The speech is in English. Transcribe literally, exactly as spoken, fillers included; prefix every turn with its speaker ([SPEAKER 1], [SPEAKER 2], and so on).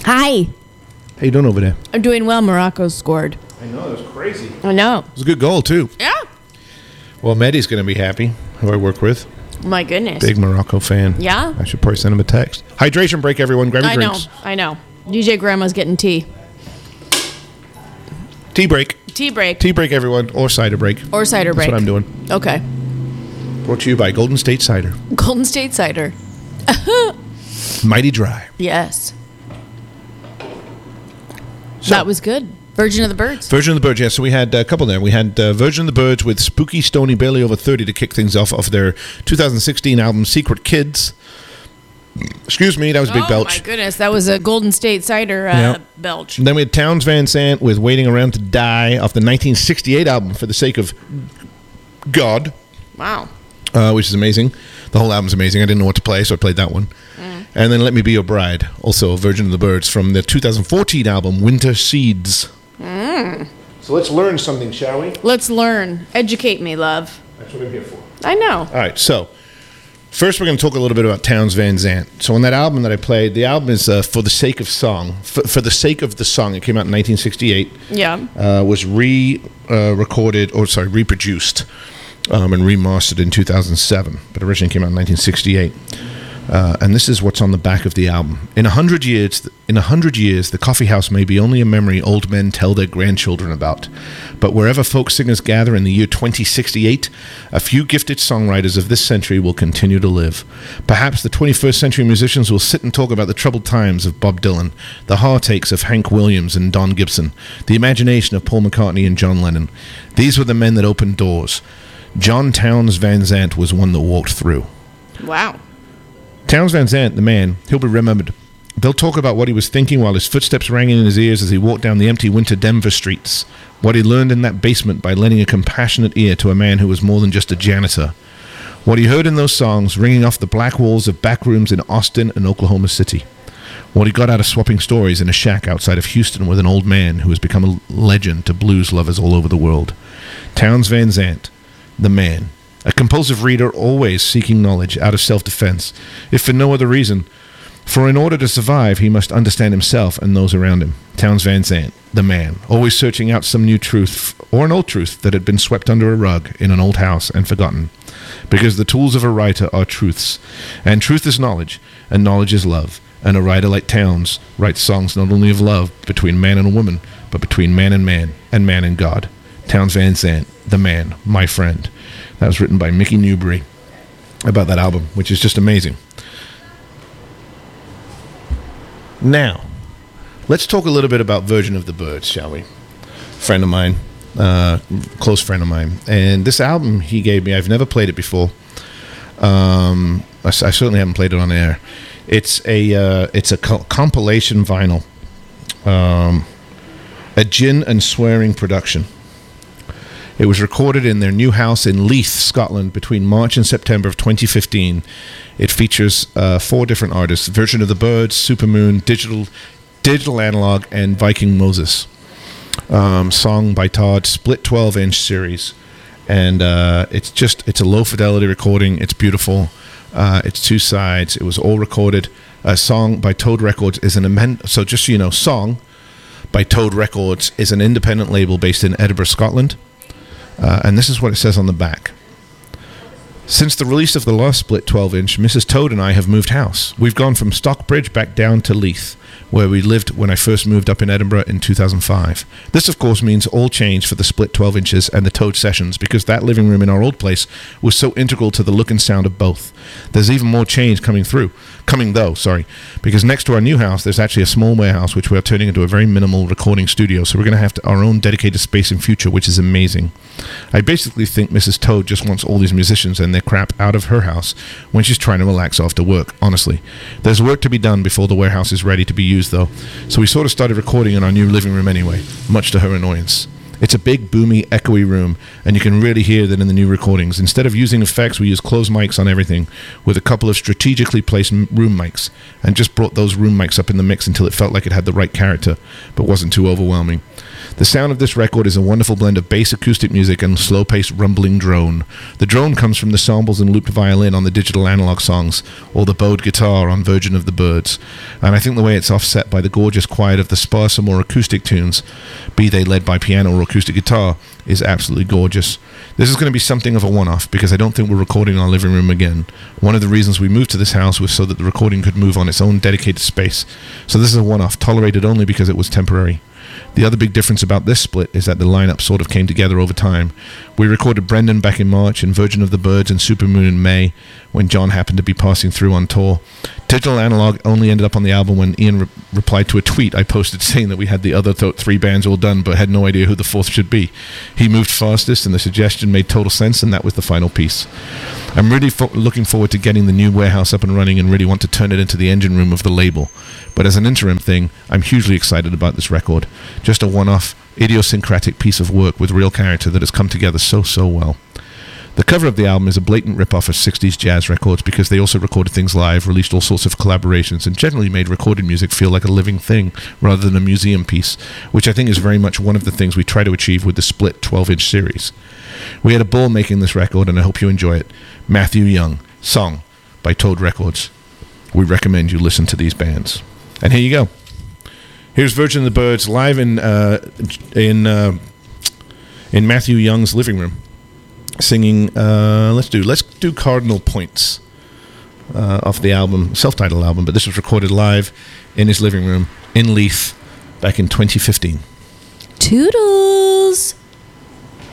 [SPEAKER 1] Hi.
[SPEAKER 2] How you doing over there?
[SPEAKER 1] I'm doing well. Morocco scored.
[SPEAKER 2] I know, that was crazy.
[SPEAKER 1] I know.
[SPEAKER 2] It was a good goal, too.
[SPEAKER 1] Yeah.
[SPEAKER 2] Well, Maddie's going to be happy, who I work with.
[SPEAKER 1] My goodness.
[SPEAKER 2] Big Morocco fan.
[SPEAKER 1] Yeah?
[SPEAKER 2] I should probably send him a text. Hydration break, everyone. Grab your
[SPEAKER 1] I
[SPEAKER 2] drinks.
[SPEAKER 1] know. I know. D J Grandma's getting tea.
[SPEAKER 2] Tea break.
[SPEAKER 1] Tea break.
[SPEAKER 2] Tea break, everyone. Or cider break.
[SPEAKER 1] Or cider break.
[SPEAKER 2] That's what I'm doing.
[SPEAKER 1] Okay.
[SPEAKER 2] Brought to you by Golden State Cider.
[SPEAKER 1] Golden State Cider.
[SPEAKER 2] Mighty dry.
[SPEAKER 1] Yes.
[SPEAKER 2] So,
[SPEAKER 1] That was good. Virgin of the Birds.
[SPEAKER 2] Virgin of the Birds, yes. So we had a couple there. We had uh, Virgin of the Birds with Spooky Stony barely over thirty to kick things off of their two thousand sixteen album Secret Kids. Excuse me, that was a big
[SPEAKER 1] oh,
[SPEAKER 2] belch.
[SPEAKER 1] my goodness. That was a Golden State Cider uh,
[SPEAKER 2] Yep.
[SPEAKER 1] belch.
[SPEAKER 2] And then we had Townes Van Sant with Waiting Around to Die off the nineteen sixty-eight album For the Sake of God,
[SPEAKER 1] Wow.
[SPEAKER 2] uh, which is amazing. The whole album's amazing. I didn't know what to play, so I played that one. Mm. And then Let Me Be Your Bride, also Virgin of the Birds, from the two thousand fourteen album Winter Seeds.
[SPEAKER 1] Mm.
[SPEAKER 2] So let's learn something, shall we?
[SPEAKER 1] Let's learn. Educate me, love.
[SPEAKER 2] That's what I'm here for.
[SPEAKER 1] I know.
[SPEAKER 2] All right, so first we're going to talk a little bit about Townes Van Sant. So on that album that I played, the album is uh, For the Sake of Song. For, for the Sake of the Song. It came out in nineteen sixty-eight.
[SPEAKER 1] Yeah.
[SPEAKER 2] Uh, was re-recorded, uh, or sorry, reproduced um, and remastered in two thousand seven, but originally came out in nineteen sixty-eight. Uh, and this is what's on the back of the album. In a hundred years, in a hundred years, the coffee house may be only a memory old men tell their grandchildren about. But wherever folk singers gather in the year twenty sixty-eight, a few gifted songwriters of this century will continue to live. Perhaps the twenty-first century musicians will sit and talk about the troubled times of Bob Dylan, the heartaches of Hank Williams and Don Gibson, the imagination of Paul McCartney and John Lennon. These were the men that opened doors. John Townes Van Sant was one that walked through.
[SPEAKER 1] Wow.
[SPEAKER 2] Townes Van Sant, the man, he'll be remembered. They'll talk about what he was thinking while his footsteps rang in his ears as he walked down the empty winter Denver streets, what he learned in that basement by lending a compassionate ear to a man who was more than just a janitor, what he heard in those songs ringing off the black walls of back rooms in Austin and Oklahoma City, what he got out of swapping stories in a shack outside of Houston with an old man who has become a legend to blues lovers all over the world. Townes Van Sant, the man. A compulsive reader, always seeking knowledge out of self-defense, if for no other reason. For in order to survive, he must understand himself and those around him. Townes Van Sant, the man, always searching out some new truth, or an old truth that had been swept under a rug in an old house and forgotten. Because the tools of a writer are truths, and truth is knowledge, and knowledge is love. And a writer like Townes writes songs not only of love between man and woman, but between man and man, and man and God. Townes Van Sant, the man, my friend. That was written by Mickey Newbury about that album, which is just amazing. Now, let's talk a little bit about Virgin of the Birds, shall we? Friend of mine, uh, close friend of mine. And this album he gave me, I've never played it before. Um, I, I certainly haven't played it on air. It's a uh, it's a co- compilation vinyl, um, a gin and swearing production. It was recorded in their new house in Leith, Scotland, between March and September of twenty fifteen. It features uh, four different artists: Virgin of the Birds, Supermoon, Digital, Digital Analog, and Viking Moses. Um, song by Todd, split twelve-inch series, and uh, it's just it's a low fidelity recording. It's beautiful. Uh, it's two sides. It was all recorded. A song by Toad Records is an amend. So just so you know, Song by Toad Records is an independent label based in Edinburgh, Scotland. Uh, and this is what it says on the back. Since the release of the last split twelve-inch, Missus Toad and I have moved house. We've gone from Stockbridge back down to Leith, where we lived when I first moved up in Edinburgh in two thousand five. This, of course, means all change for the split twelve inches and the Toad sessions, because that living room in our old place was so integral to the look and sound of both. There's even more change coming through. Coming, though, sorry, because next to our new house, there's actually a small warehouse, which we're turning into a very minimal recording studio, so we're going to have to, our own dedicated space in future, which is amazing. I basically think Missus Toad just wants all these musicians and their crap out of her house when she's trying to relax after work, honestly. There's work to be done before the warehouse is ready to be used, though, so we sort of started recording in our new living room anyway, much to her annoyance. It's a big, boomy, echoey room, and you can really hear that in the new recordings. Instead of using effects, we use closed mics on everything, with a couple of strategically placed room mics, and just brought those room mics up in the mix until it felt like it had the right character, but wasn't too overwhelming. The sound of this record is a wonderful blend of bass acoustic music and slow-paced rumbling drone. The drone comes from the samples and looped violin on the digital analog songs, or the bowed guitar on Virgin of the Birds. And I think the way it's offset by the gorgeous quiet of the sparser, more acoustic tunes, be they led by piano or acoustic guitar, is absolutely gorgeous. This is going to be something of a one-off because I don't think we're recording in our living room again. One of the reasons we moved to this house was so that the recording could move on its own dedicated space. So this is a one-off, tolerated only because it was temporary. The other big difference about this split is that the lineup sort of came together over time. We recorded Brendan back in March and Virgin of the Birds and Supermoon in May when John happened to be passing through on tour. Digital Analog only ended up on the album when Ian re- replied to a tweet I posted saying that we had the other th- three bands all done but had no idea who the fourth should be. He moved fastest and the suggestion made total sense, and that was the final piece. I'm really fo- looking forward to getting the new warehouse up and running and really want to turn it into the engine room of the label. But as an interim thing, I'm hugely excited about this record. Just a one-off, idiosyncratic piece of work with real character that has come together so, so well. The cover of the album is a blatant rip-off of sixties jazz records because they also recorded things live, released all sorts of collaborations, and generally made recorded music feel like a living thing rather than a museum piece, which I think is very much one of the things we try to achieve with the split twelve-inch series. We had a ball making this record, and I hope you enjoy it. Matthew Young, Song by Toad Records. We recommend you listen to these bands. And here you go. Here's Virgin of the Birds live in uh, in uh, in Matthew Young's living room, singing. Uh, let's do let's do Cardinal Points uh, off the album, self-titled album. But this was recorded live in his living room in Leith back in twenty fifteen.
[SPEAKER 3] Toodles.